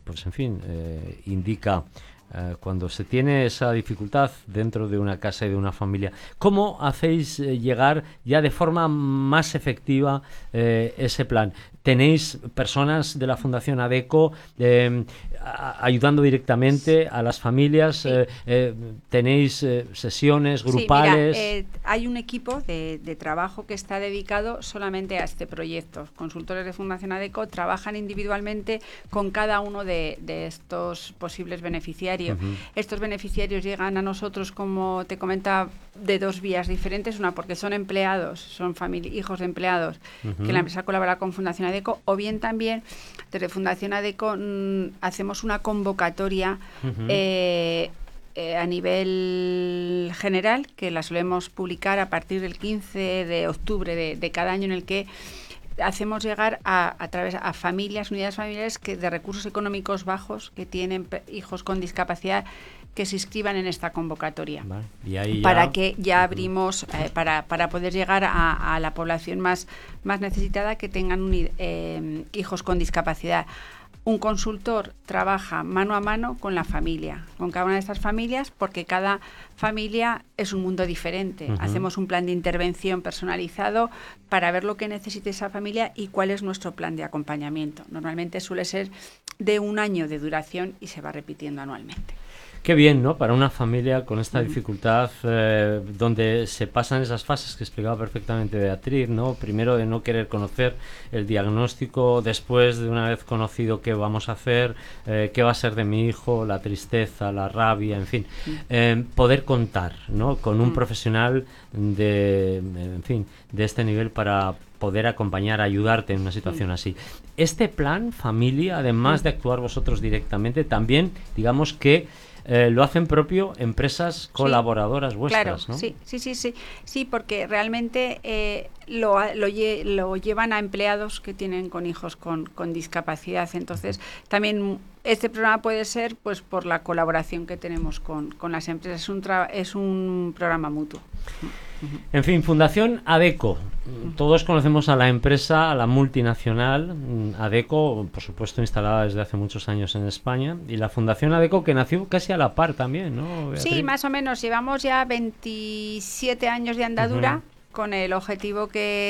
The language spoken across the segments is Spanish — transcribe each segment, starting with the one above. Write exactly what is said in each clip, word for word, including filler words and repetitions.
pues en fin, eh, indica eh, cuando se tiene esa dificultad dentro de una casa y de una familia, ¿cómo hacéis eh, llegar ya de forma más efectiva eh, ese plan? ¿Tenéis personas de la Fundación ADECO eh, a, ayudando directamente a las familias? Sí. Eh, eh, ¿Tenéis eh, sesiones grupales? Sí, mira, eh, hay un equipo de, de trabajo que está dedicado solamente a este proyecto. Consultores de Fundación ADECO trabajan individualmente con cada uno de, de estos posibles beneficiarios. Uh-huh. Estos beneficiarios llegan a nosotros, como te comentaba, de dos vías diferentes. Una, porque son empleados, son famili- hijos de empleados, uh-huh. que la empresa colabora con Fundación ADECO, o bien también desde Fundación ADECO mmm, hacemos una convocatoria uh-huh. eh, eh, a nivel general, que la solemos publicar a partir del quince de octubre de, de cada año, en el que hacemos llegar a, a través a familias, unidades familiares que de recursos económicos bajos, que tienen hijos con discapacidad, que se inscriban en esta convocatoria. Vale. Y ahí para ya... que ya abrimos, eh, para, para poder llegar a, a la población más, más necesitada, que tengan un, eh, hijos con discapacidad. Un consultor trabaja mano a mano con la familia, con cada una de estas familias, porque cada familia es un mundo diferente. Uh-huh. Hacemos un plan de intervención personalizado para ver lo que necesita esa familia y cuál es nuestro plan de acompañamiento. Normalmente suele ser de un año de duración y se va repitiendo anualmente. Qué bien, ¿no? Para una familia con esta dificultad, eh, donde se pasan esas fases que explicaba perfectamente Beatriz, ¿no? Primero de no querer conocer el diagnóstico, después de una vez conocido qué vamos a hacer, eh, qué va a ser de mi hijo, la tristeza, la rabia, en fin, eh, poder contar, ¿no? Con un profesional de, en fin, de este nivel para poder acompañar, ayudarte en una situación así. Este plan familia, además de actuar vosotros directamente, también, digamos que Eh, lo hacen propio empresas colaboradoras sí, vuestras, claro, ¿no? Sí, sí, sí, sí, sí, porque realmente eh, lo, lo, lle- lo llevan a empleados que tienen con hijos con, con discapacidad. Entonces, también este programa puede ser, pues, por la colaboración que tenemos con, con las empresas. Es un, tra- es un programa mutuo. En fin, Fundación ADECO. Todos conocemos a la empresa, a la multinacional ADECO, por supuesto instalada desde hace muchos años en España, y la Fundación ADECO, que nació casi a la par también, ¿no, Beatriz? Sí, más o menos. Llevamos ya veintisiete años de andadura, uh-huh. con el objetivo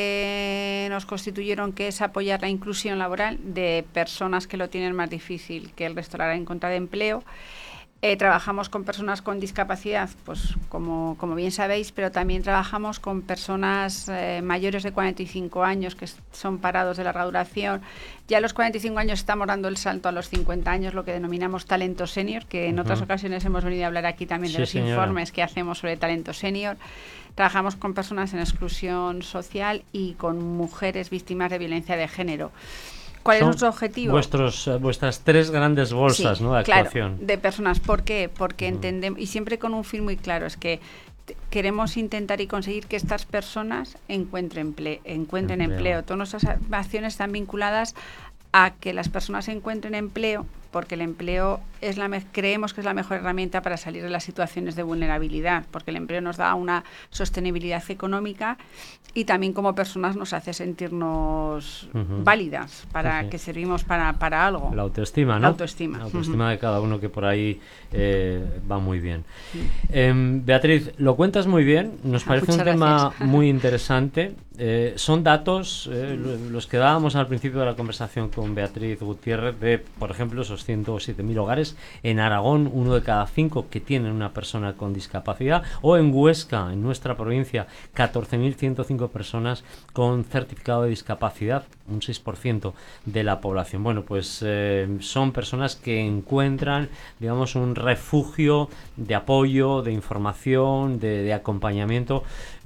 que nos constituyeron, que es apoyar la inclusión laboral de personas que lo tienen más difícil que el resto a la hora de encontrar empleo. Eh, trabajamos con personas con discapacidad, pues como, como bien sabéis, pero también trabajamos con personas eh, mayores de cuarenta y cinco años que son parados de larga duración. Ya a los cuarenta y cinco años estamos dando el salto a los cincuenta años, lo que denominamos talento senior, que en uh-huh. otras ocasiones hemos venido a hablar aquí también de sí, los señora. informes que hacemos sobre talento senior. Trabajamos con personas en exclusión social y con mujeres víctimas de violencia de género. ¿Cuál Son es nuestro objetivo? Vuestros, uh, vuestras tres grandes bolsas, sí, ¿no? de actuación. Claro, de personas. ¿Por qué? Porque uh-huh. entendemos, y siempre con un fin muy claro, es que t- queremos intentar y conseguir que estas personas encuentren, emple- encuentren empleo. empleo. Todas nuestras acciones están vinculadas a que las personas encuentren empleo, porque el empleo es la me- creemos que es la mejor herramienta para salir de las situaciones de vulnerabilidad, porque el empleo nos da una sostenibilidad económica y también como personas nos hace sentirnos uh-huh. válidas, para sí, sí. que servimos para, para algo. La autoestima, ¿no? La autoestima. La autoestima uh-huh. de cada uno, que por ahí eh, va muy bien. Sí. Eh, Beatriz, lo cuentas muy bien, nos parece Muchas un tema gracias. muy interesante. Eh, son datos, eh, los que dábamos al principio de la conversación con Beatriz Gutiérrez, de, por ejemplo, esos ciento siete mil hogares en Aragón, uno de cada cinco que tienen una persona con discapacidad, o en Huesca, en nuestra provincia, catorce mil ciento cinco personas con certificado de discapacidad, un seis por ciento de la población. Bueno, pues eh, son personas que encuentran, digamos, un refugio de apoyo, de información, de, de acompañamiento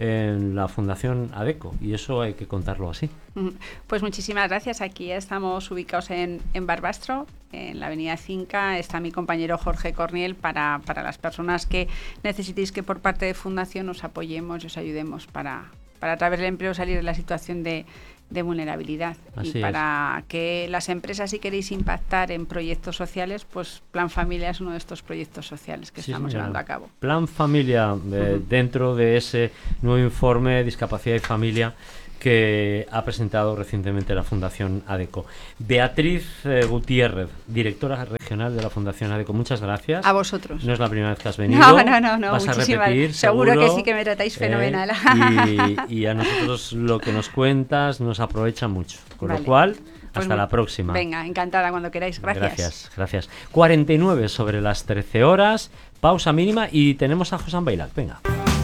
en la Fundación ADECO, y eso hay que contarlo así. Pues muchísimas gracias. Aquí estamos ubicados en, en Barbastro, en la avenida Cinca. Está mi compañero Jorge Corniel para, para las personas que necesitéis que por parte de Fundación os apoyemos y os ayudemos para, para a través del empleo salir de la situación de, de vulnerabilidad. Así y para es. que las empresas, si queréis impactar en proyectos sociales, pues Plan Familia es uno de estos proyectos sociales que sí, estamos señora. llevando a cabo. Plan Familia, eh, uh-huh. dentro de ese nuevo informe Discapacidad y Familia, que ha presentado recientemente la Fundación ADECO. Beatriz eh, Gutiérrez, directora regional de la Fundación ADECO, muchas gracias. A vosotros. No es la primera vez que has venido. No, no, no, no Vas a muchísimas. repetir, seguro, seguro que sí, que me tratáis fenomenal. Eh, y, y a nosotros lo que nos cuentas nos aprovecha mucho. Con Vale. lo cual, Pues hasta muy, la próxima. Venga, encantada cuando queráis. Gracias. Gracias, gracias. cuarenta y nueve sobre las trece horas, pausa mínima y tenemos a Josan Bailac. Venga.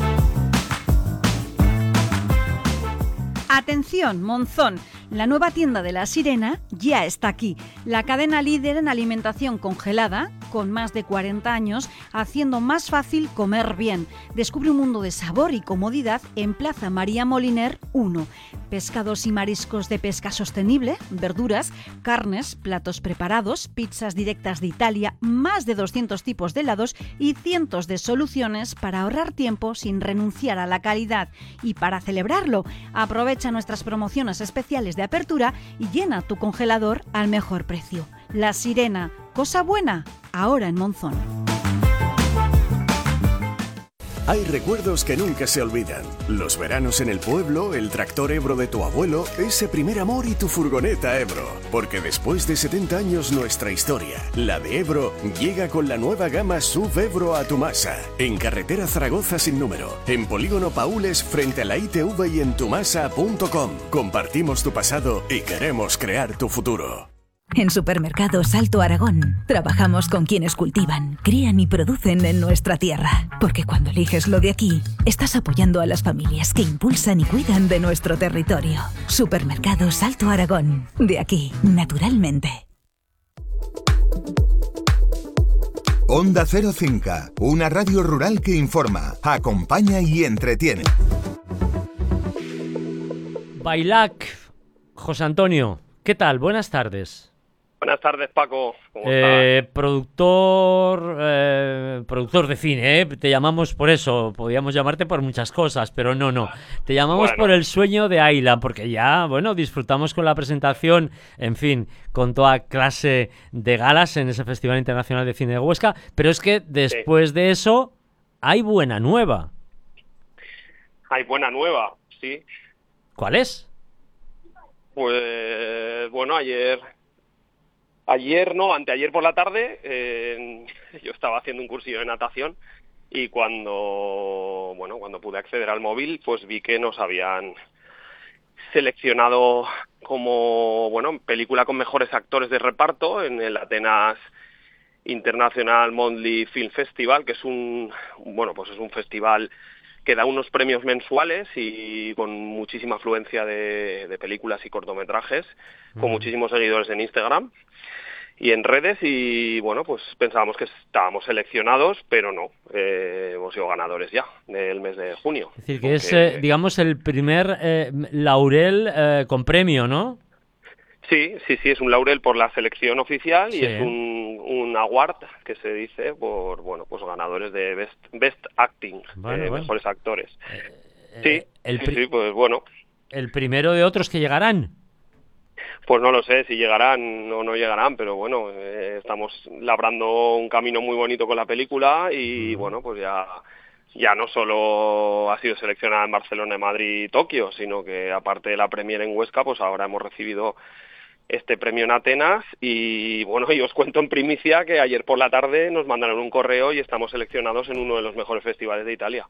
Atención, Monzón, la nueva tienda de La Sirena ya está aquí. La cadena líder en alimentación congelada, con más de cuarenta años, haciendo más fácil comer bien. Descubre un mundo de sabor y comodidad en Plaza María Moliner uno. Pescados y mariscos de pesca sostenible, verduras, carnes, platos preparados, pizzas directas de Italia, más de doscientos tipos de helados y cientos de soluciones para ahorrar tiempo sin renunciar a la calidad. Y para celebrarlo, aprovecha nuestras promociones especiales de apertura y llena tu congelador al mejor precio. La Sirena, cosa buena, ahora en Monzón. Hay recuerdos que nunca se olvidan. Los veranos en el pueblo, el tractor Ebro de tu abuelo, ese primer amor y tu furgoneta Ebro. Porque después de setenta años nuestra historia, la de Ebro, llega con la nueva gama S U V Ebro a Tumasa. En carretera Zaragoza sin número, en Polígono Paules frente a la I T V y en tumasa punto com. Compartimos tu pasado y queremos crear tu futuro. En Supermercados Alto Aragón trabajamos con quienes cultivan, crían y producen en nuestra tierra. Porque cuando eliges lo de aquí, estás apoyando a las familias que impulsan y cuidan de nuestro territorio. Supermercados Alto Aragón. De aquí, naturalmente. Onda Cero Cinca, una radio rural que informa, acompaña y entretiene. Bailac, José Antonio, ¿qué tal? Buenas tardes. Buenas tardes, Paco. ¿Cómo Eh, estás? productor, eh, productor de cine, ¿eh? Te llamamos por eso. Podíamos llamarte por muchas cosas, pero no, no. Te llamamos Bueno. por El sueño de Ayla, porque ya, bueno, disfrutamos con la presentación, en fin, con toda clase de galas en ese Festival Internacional de Cine de Huesca. Pero es que después de eso hay buena nueva. Hay buena nueva, sí. ¿Cuál es? Pues bueno, ayer, ayer no, anteayer por la tarde, eh, yo estaba haciendo un cursillo de natación y cuando, bueno, cuando pude acceder al móvil, pues vi que nos habían seleccionado como, bueno, película con mejores actores de reparto en el Atenas International Monthly Film Festival, que es un, bueno, pues es un festival que da unos premios mensuales y con muchísima afluencia de, de películas y cortometrajes, con Mm. muchísimos seguidores en Instagram y en redes, y bueno, pues pensábamos que estábamos seleccionados, pero no, eh, hemos sido ganadores ya del mes de junio. Es decir, que es, Aunque- eh, digamos, el primer eh, laurel eh, con premio, ¿no? Sí, sí, sí, es un laurel por la selección oficial y Sí. es un, un award que se dice por, bueno, pues ganadores de Best, best Acting, Bueno, eh, bueno. mejores actores. Eh, Sí, el, sí, pri- sí, pues bueno, el primero de otros que llegarán. pues no lo sé si llegarán o no llegarán, pero bueno, eh, estamos labrando un camino muy bonito con la película y bueno, pues ya, ya no solo ha sido seleccionada en Barcelona, Madrid y Tokio, sino que aparte de la premiere en Huesca, pues ahora hemos recibido este premio en Atenas y bueno, y os cuento en primicia que ayer por la tarde nos mandaron un correo y estamos seleccionados en uno de los mejores festivales de Italia,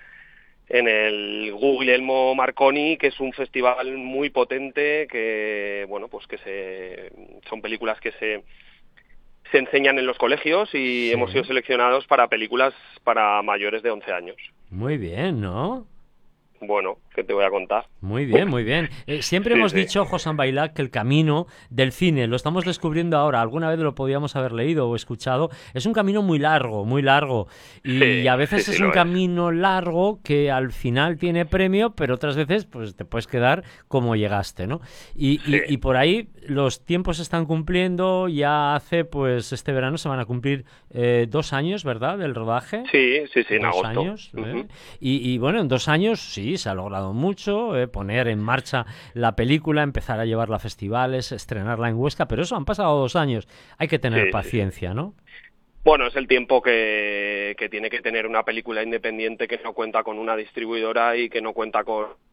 en el Guglielmo Marconi, que es un festival muy potente, que bueno, pues que se son películas que se se enseñan en los colegios y Sí. hemos sido seleccionados para películas para mayores de once años. Muy bien, ¿no? Bueno, ¿qué te voy a contar? Muy bien, muy bien. Eh, siempre Sí, hemos sí. dicho, Josan Bailac, que el camino del cine, lo estamos descubriendo ahora, alguna vez lo podíamos haber leído o escuchado, es un camino muy largo, muy largo. Y Sí, a veces sí, sí, es lo un es. camino largo que al final tiene premio, pero otras veces pues te puedes quedar como llegaste, ¿no? Y, y- Sí. y por ahí los tiempos se están cumpliendo, ya hace, pues este verano se van a cumplir eh, dos años, ¿verdad?, del rodaje. Sí, sí, sí, en Dos agosto. años, ¿eh? Ujú. y, y, bueno, en dos años sí, se ha logrado mucho, eh, poner en marcha la película, empezar a llevarla a festivales, estrenarla en Huesca, pero eso han pasado dos años. Hay que tener Sí, sí, paciencia, ¿no? Bueno, es el tiempo que, que tiene que tener una película independiente que no cuenta con una distribuidora y que no cuenta con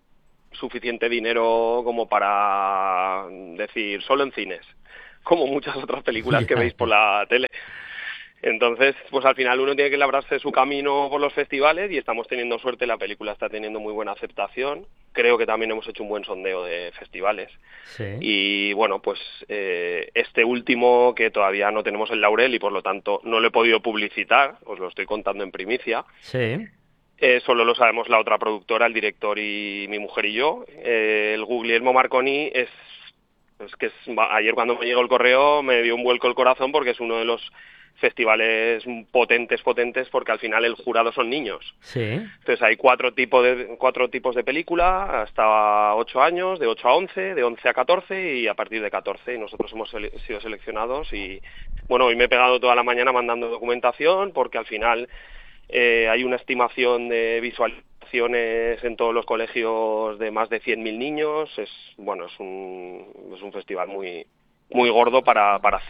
suficiente dinero como para decir solo en cines, como muchas otras películas que veis por la tele. Entonces, pues al final uno tiene que labrarse su camino por los festivales y estamos teniendo suerte, la película está teniendo muy buena aceptación. Creo que también hemos hecho un buen sondeo de festivales. Sí. Y bueno, pues eh, este último, que todavía no tenemos el laurel y por lo tanto no lo he podido publicitar, os lo estoy contando en primicia. Sí. Eh, solo lo sabemos la otra productora, el director y mi mujer y yo. Eh, el Guglielmo Marconi es, es que es, ayer cuando me llegó el correo me dio un vuelco el corazón porque es uno de los festivales potentes, potentes, porque al final el jurado son niños. Sí. Entonces hay cuatro tipos de cuatro tipos de película, hasta ocho años, de ocho a once, de once a catorce y a partir de catorce. Y nosotros hemos sele- sido seleccionados y, bueno, hoy me he pegado toda la mañana mandando documentación porque al final eh, hay una estimación de visualizaciones en todos los colegios de más de cien mil niños. Es, bueno, es un, es un festival muy... muy gordo para, para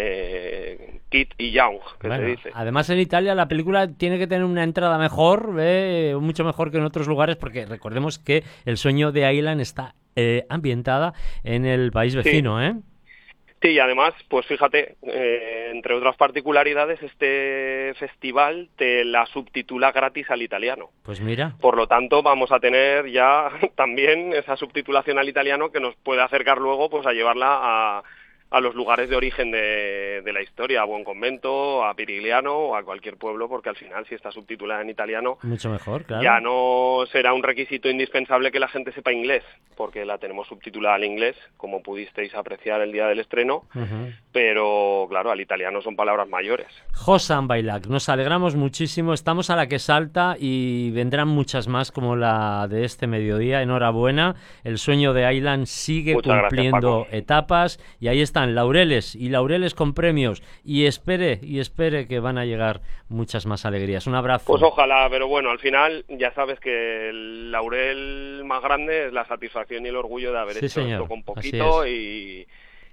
cine kid y young, que Bueno, se dice. además en Italia la película tiene que tener una entrada mejor, eh, mucho mejor que en otros lugares, porque recordemos que El sueño de Aylan está eh, ambientada en el país vecino, sí. ¿eh? Sí, y además, pues fíjate, eh, entre otras particularidades, este festival te la subtitula gratis al italiano. Pues mira. Por lo tanto, vamos a tener ya también esa subtitulación al italiano que nos puede acercar luego pues a llevarla a, a los lugares de origen de, de la historia, a Buen Convento, a Pirigliano o a cualquier pueblo, porque al final, si está subtitulada en italiano, mucho mejor, claro. Ya no será un requisito indispensable que la gente sepa inglés, porque la tenemos subtitulada al inglés, como pudisteis apreciar el día del estreno, Uh-huh. pero claro, al italiano son palabras mayores. Josan Bailac, nos alegramos muchísimo, estamos a la que salta y vendrán muchas más como la de este mediodía. Enhorabuena, El sueño de Aylan sigue Muchas cumpliendo gracias, etapas y ahí están laureles y laureles con premios y espere y espere que van a llegar muchas más alegrías. Un abrazo. Pues ojalá, pero bueno, al final ya sabes que el laurel más grande es la satisfacción y el orgullo de haber Sí, hecho señor. esto con poquito y,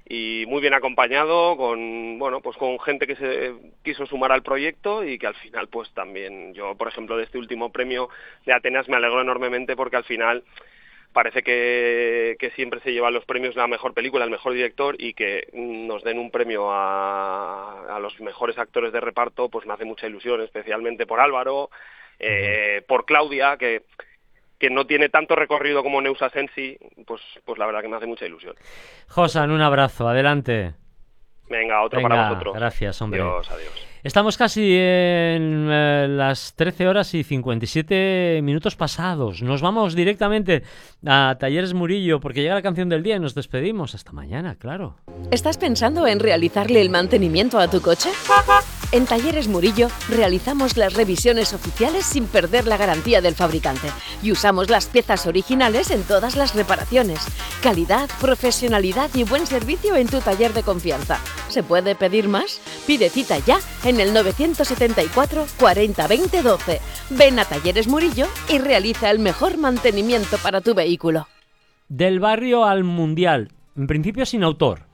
y muy bien acompañado con, bueno, pues con gente que se quiso sumar al proyecto y que al final pues también yo, por ejemplo, de este último premio de Atenas me alegro enormemente porque al final parece que, que siempre se llevan los premios la mejor película, el mejor director, y que nos den un premio a, a los mejores actores de reparto, pues me hace mucha ilusión, especialmente por Álvaro, eh, uh-huh. por Claudia, que, que no tiene tanto recorrido como Neusa Sensi, pues, pues la verdad que me hace mucha ilusión. Josan, un abrazo, adelante. Venga, otro Venga, para vosotros. Gracias, hombre. Adiós, adiós. Estamos casi en eh, las trece horas y cincuenta y siete minutos pasados. Nos vamos directamente a Talleres Murillo porque llega la canción del día y nos despedimos. Hasta mañana, claro. ¿Estás pensando en realizarle el mantenimiento a tu coche? En Talleres Murillo realizamos las revisiones oficiales sin perder la garantía del fabricante y usamos las piezas originales en todas las reparaciones. Calidad, profesionalidad y buen servicio en tu taller de confianza. ¿Se puede pedir más? Pide cita ya en el novecientos setenta y cuatro cuarenta veinte doce. Ven a Talleres Murillo y realiza el mejor mantenimiento para tu vehículo. Del barrio al mundial, en principio sin autor.